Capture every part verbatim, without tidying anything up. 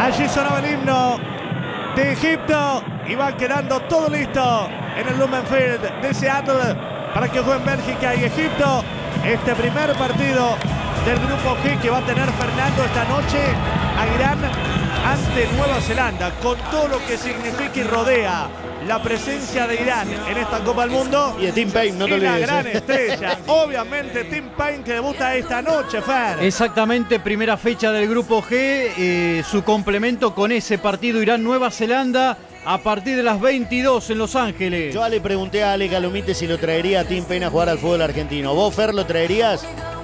Allí sonaba el himno de Egipto y va quedando todo listo en el Lumen Field de Seattle para que jueguen Bélgica y Egipto. Este primer partido del grupo G que va a tener Fernando esta noche a Irán ante Nueva Zelanda, con todo lo que significa y rodea la presencia de Irán en esta Copa del Mundo. Y de Tim Payne, no te y la olvides. gran ¿eh? estrella, obviamente Tim Payne, que debuta esta noche, Fer. Exactamente, primera fecha del grupo G, eh, su complemento con ese partido Irán-Nueva Zelanda a partir de las veintidós en Los Ángeles. Yo le pregunté a Ale Calumite si lo traería a Tim Payne a jugar al fútbol argentino. ¿Vos, Fer, lo traerías?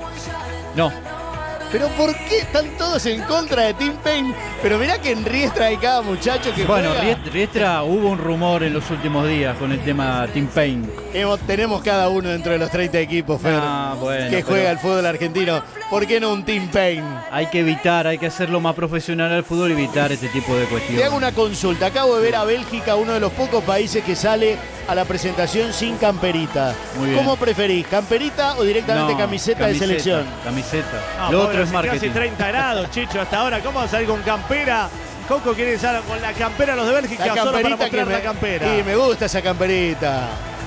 No. ¿Pero por qué están todos en contra de Tim Payne? Pero mirá que en Riestra hay cada muchacho que Bueno, juega. Riestra hubo un rumor en los últimos días con el tema Tim Payne. Hemos, tenemos cada uno dentro de los treinta equipos, Fer, Ah, bueno, que pero juega al fútbol argentino. ¿Por qué no un Tim Payne? hay que evitar, hay que hacerlo más profesional al fútbol y evitar este tipo de Te cuestiones. hago una consulta. Acabo de ver a Bélgica, uno de los pocos países que sale a la presentación sin camperita. Muy bien. ¿Cómo preferís? ¿Camperita o directamente No, camiseta, de selección? Camiseta. No, Lo pobre, otro es hace marketing. Casi treinta grados, Chicho, hasta ahora. ¿Cómo va a salir con campera? Coco quiere salir con la campera los de Bélgica, La solo para camperita mostrar que me, la campera. Sí, me gusta esa camperita.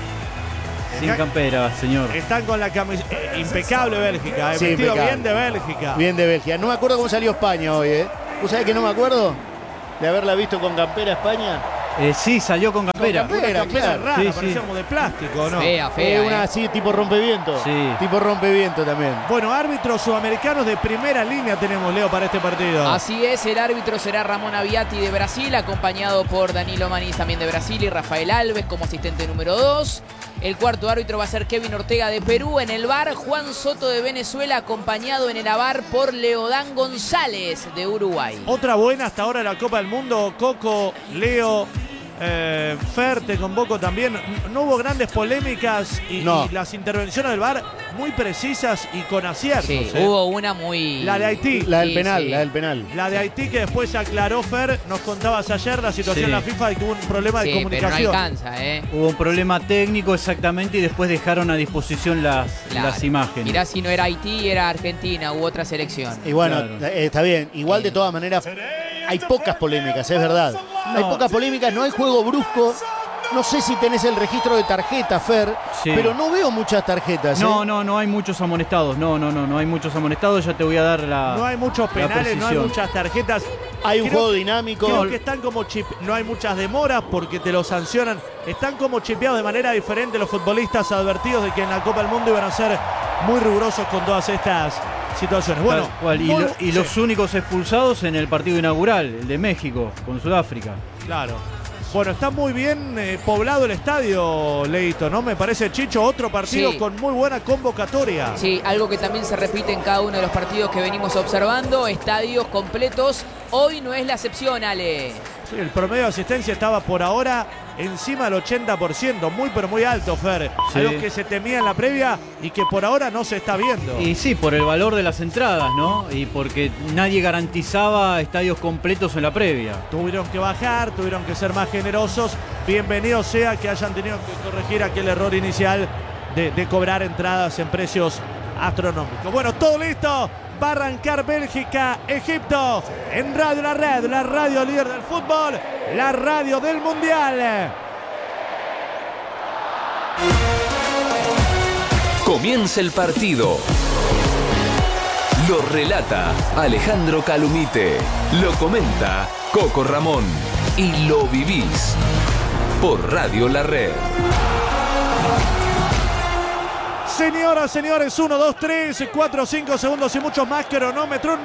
Sin campera, señor. Están con la camiseta. Eh, impecable Bélgica, eh, Sí, vestido impecable. bien de Bélgica. Bien de Bélgica. No me acuerdo cómo salió España hoy, ¿eh? ¿Vos sabés que no me acuerdo de haberla visto con campera España? Eh, sí, salió con campera. Con Una campera claro. rara, Sí, parecía sí. como de plástico, ¿no? Fea, fea. Eh, una eh. así, tipo rompeviento. Sí. Tipo rompeviento también. Bueno, árbitros sudamericanos de primera línea tenemos, Leo, para este partido. Así es, el árbitro será Ramón Aviati de Brasil, acompañado por Danilo Manís también de Brasil y Rafael Alves como asistente número dos. El cuarto árbitro va a ser Kevin Ortega de Perú. En el V A R, Juan Soto de Venezuela, acompañado en el A V A R por Leodán González de Uruguay. Otra buena hasta ahora la Copa del Mundo. Coco, Leo, eh, Fer, te convoco también. No hubo grandes polémicas y, No. y las intervenciones del V A R muy precisas y con aciertos. Sí, eh. hubo una muy... La de Haití. La del Sí, penal, sí. la del penal. La de Haití que después aclaró Fer, nos contabas ayer la situación Sí. en la FIFA y tuvo un problema de Sí, pero no comunicación. alcanza, ¿eh? Hubo un problema técnico exactamente y después dejaron a disposición las, Claro. las imágenes. Mirá si no era Haití, era Argentina u otra selección. Y bueno, Claro. eh, está bien. Igual de todas maneras, hay pocas polémicas, es verdad. Hay No. pocas polémicas, no hay juego brusco. No sé si tenés el registro de tarjeta, Fer, Sí. pero no veo muchas tarjetas. ¿eh? No, no, no hay muchos amonestados. No, no, no, no hay muchos amonestados. Ya te voy a dar la. No hay muchos la penales, no hay precisión. muchas tarjetas. Hay un Creo- juego dinámico. Creo que están como chip, no hay muchas demoras porque te lo sancionan. Están como chipeados de manera diferente los futbolistas, advertidos de que en la Copa del Mundo iban a ser muy rigurosos con todas estas situaciones. Bueno, Tal cual. Y, muy- lo- y sí, los únicos expulsados en el partido inaugural, el de México con Sudáfrica. claro. Bueno, está muy bien eh, poblado el estadio, Leito, ¿no? Me parece, Chicho, otro partido Sí. con muy buena convocatoria. Sí, algo que también se repite en cada uno de los partidos que venimos observando, estadios completos. Hoy no es la excepción, Ale. Sí, el promedio de asistencia estaba por ahora encima del ochenta por ciento, muy pero muy alto, Fer. Sí. Algo que se temía en la previa y que por ahora no se está viendo. Y sí, por el valor de las entradas, ¿no? Y porque nadie garantizaba estadios completos en la previa. Tuvieron que bajar, tuvieron que ser más generosos. Bienvenido sea que hayan tenido que corregir aquel error inicial de, de cobrar entradas en precios astronómicos. Bueno, todo listo. Va a arrancar Bélgica, Egipto, en Radio La Red, la radio líder del fútbol, la radio del Mundial. Comienza el partido. Lo relata Alejandro Calumite. Lo comenta Coco Ramón. Y lo vivís por Radio La Red. Señoras, señores, uno, dos, tres, cuatro, cinco segundos y muchos más. Cronómetro.